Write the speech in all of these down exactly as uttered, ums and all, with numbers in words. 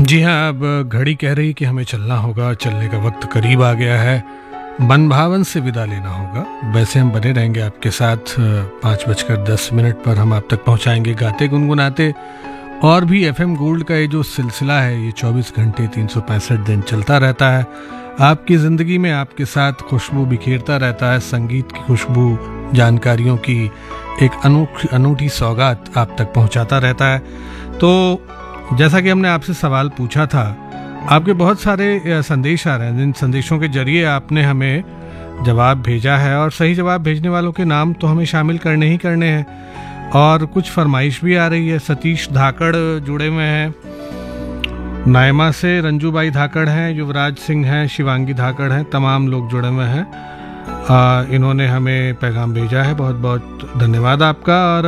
जी हाँ, अब घड़ी कह रही कि हमें चलना होगा, चलने का वक्त करीब आ गया है। मन भावन से विदा लेना होगा। वैसे हम बने रहेंगे आपके साथ। पाँच बजकर दस मिनट पर हम आप तक पहुंचाएंगे गाते गुनगुनाते। और भी एफएम गोल्ड का ये जो सिलसिला है, ये चौबीस घंटे तीन सौ पैंसठ दिन चलता रहता है। आपकी ज़िंदगी में आपके साथ खुशबू बिखेरता रहता है। संगीत की खुशबू, जानकारियों की एक अनोखी अनूठी सौगात आप तक पहुंचाता रहता है। तो जैसा कि हमने आपसे सवाल पूछा था, आपके बहुत सारे संदेश आ रहे हैं। जिन संदेशों के जरिए आपने हमें जवाब भेजा है, और सही जवाब भेजने वालों के नाम तो हमें शामिल करने ही करने हैं। और कुछ फरमाइश भी आ रही है। सतीश धाकड़ जुड़े हुए हैं, नायमा से रंजूबाई धाकड़ हैं, युवराज सिंह हैं, शिवांगी धाकड़ हैं, तमाम लोग जुड़े हुए हैं। आ, इन्होंने हमें पैगाम भेजा है, बहुत बहुत धन्यवाद आपका। और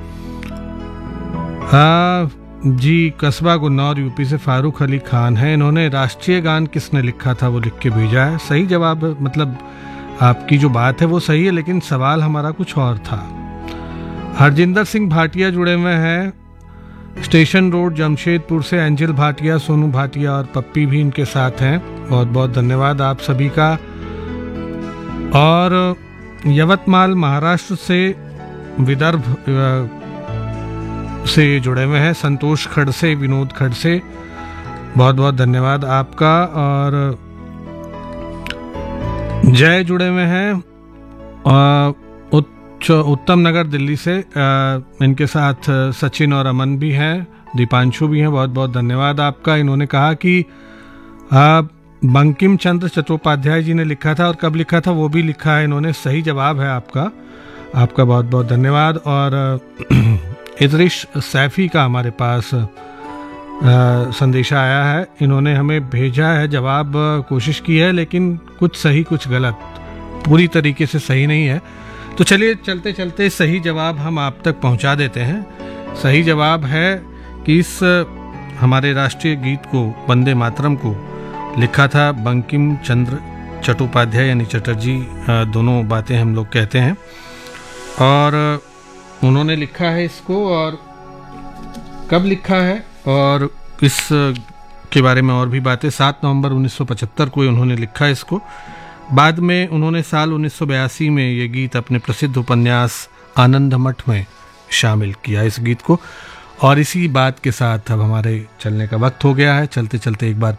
आ, जी, कस्बा गुन्नौर यूपी से फारूक अली खान है। इन्होंने राष्ट्रीय गान किसने लिखा था वो लिख के भेजा है। सही जवाब, मतलब आपकी जो बात है वो सही है, लेकिन सवाल हमारा कुछ और था। हरजिंदर सिंह भाटिया जुड़े हुए हैं, स्टेशन रोड जमशेदपुर से। एंजल भाटिया, सोनू भाटिया और पप्पी भी इनके साथ हैं। बहुत बहुत धन्यवाद आप सभी का। और यवतमाल महाराष्ट्र से, विदर्भ से जुड़े हुए हैं संतोष खड़से, विनोद खड़से, बहुत बहुत धन्यवाद आपका। और जय जुड़े हुए हैं उच्च उत्तम नगर दिल्ली से। इनके साथ सचिन और अमन भी हैं, दीपांशु भी हैं, बहुत बहुत धन्यवाद आपका। इन्होंने कहा कि बंकिम चंद्र चट्टोपाध्याय जी ने लिखा था, और कब लिखा था वो भी लिखा है इन्होंने। सही जवाब है आपका, आपका बहुत बहुत धन्यवाद। और इदरिश सैफी का हमारे पास आ, संदेशा आया है। इन्होंने हमें भेजा है जवाब, कोशिश की है, लेकिन कुछ सही कुछ गलत, पूरी तरीके से सही नहीं है। तो चलिए चलते चलते सही जवाब हम आप तक पहुंचा देते हैं। सही जवाब है कि इस हमारे राष्ट्रीय गीत को, वंदे मातरम को, लिखा था बंकिम चंद्र चट्टोपाध्याय, यानी चटर्जी, दोनों बातें हम लोग कहते हैं। और उन्होंने लिखा है इसको, और कब लिखा है और इस के बारे में और भी बातें। सात नवंबर उन्नीस सौ पचहत्तर को उन्होंने लिखा है इसको। बाद में उन्होंने साल उन्नीस सौ बयासी में ये गीत अपने प्रसिद्ध उपन्यास आनंद मठ में शामिल किया, इस गीत को। और इसी बात के साथ अब हमारे चलने का वक्त हो गया है। चलते चलते एक बार